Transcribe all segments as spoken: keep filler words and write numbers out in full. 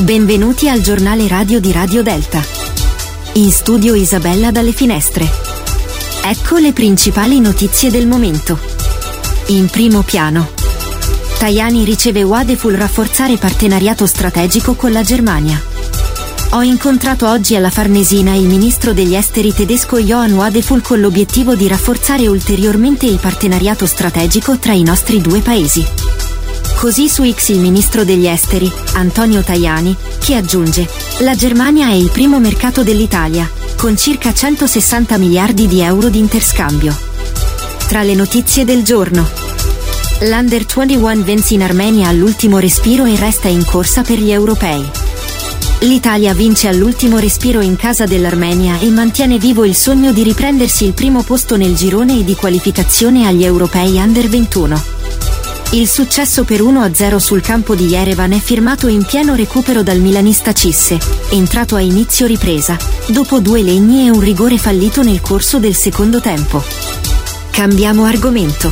Benvenuti al giornale radio di Radio Delta. In studio Isabella dalle finestre. Ecco le principali notizie del momento. In primo piano. Tajani riceve Wadeful rafforzare partenariato strategico con la Germania. Ho incontrato oggi alla Farnesina il ministro degli esteri tedesco Johann Wadeful con l'obiettivo di rafforzare ulteriormente il partenariato strategico tra i nostri due paesi. Così su X il ministro degli esteri, Antonio Tajani, che aggiunge: la Germania è il primo mercato dell'Italia, con circa centosessanta miliardi di euro di interscambio. Tra le notizie del giorno. L'Under ventuno vence in Armenia all'ultimo respiro e resta in corsa per gli europei. L'Italia vince all'ultimo respiro in casa dell'Armenia e mantiene vivo il sogno di riprendersi il primo posto nel girone e di qualificazione agli europei Under ventuno. Il successo per uno a zero sul campo di Yerevan è firmato in pieno recupero dal milanista Cisse, entrato a inizio ripresa, dopo due legni e un rigore fallito nel corso del secondo tempo. Cambiamo argomento.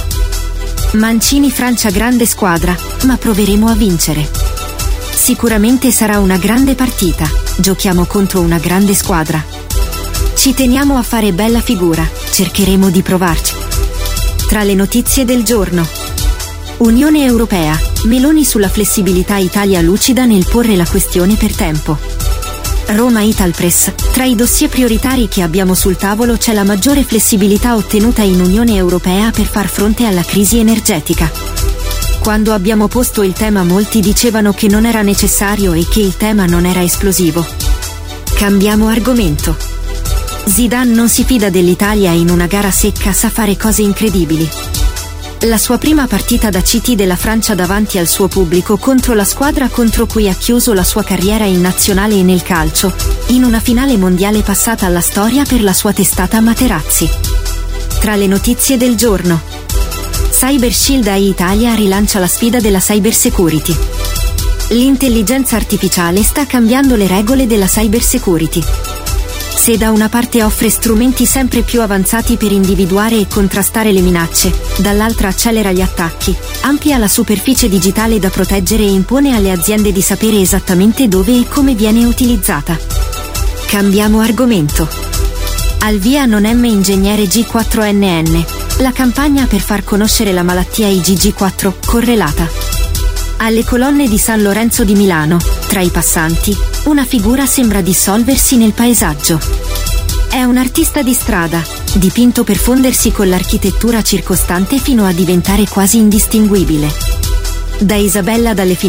Mancini Francia grande squadra, ma proveremo a vincere. Sicuramente sarà una grande partita, giochiamo contro una grande squadra. Ci teniamo a fare bella figura, cercheremo di provarci. Tra le notizie del giorno. Unione Europea, Meloni sulla flessibilità, Italia lucida nel porre la questione per tempo. Roma Italpress, tra i dossier prioritari che abbiamo sul tavolo c'è la maggiore flessibilità ottenuta in Unione Europea per far fronte alla crisi energetica. Quando abbiamo posto il tema molti dicevano che non era necessario e che il tema non era esplosivo. Cambiamo argomento. Zidane non si fida dell'Italia e in una gara secca sa fare cose incredibili. La sua prima partita da C T della Francia davanti al suo pubblico contro la squadra contro cui ha chiuso la sua carriera in nazionale e nel calcio, in una finale mondiale passata alla storia per la sua testata Materazzi. Tra le notizie del giorno. Cyber Shield A I Italia rilancia la sfida della cyber security. L'intelligenza artificiale sta cambiando le regole della cyber security. Se da una parte offre strumenti sempre più avanzati per individuare e contrastare le minacce, dall'altra accelera gli attacchi, amplia la superficie digitale da proteggere e impone alle aziende di sapere esattamente dove e come viene utilizzata. Cambiamo argomento. Al via Non M Ingegnere G quattro N N, la campagna per far conoscere la malattia I G G quattro correlata. Alle colonne di San Lorenzo di Milano, tra i passanti, una figura sembra dissolversi nel paesaggio. È un artista di strada, dipinto per fondersi con l'architettura circostante fino a diventare quasi indistinguibile. Da Isabella dalle finestre.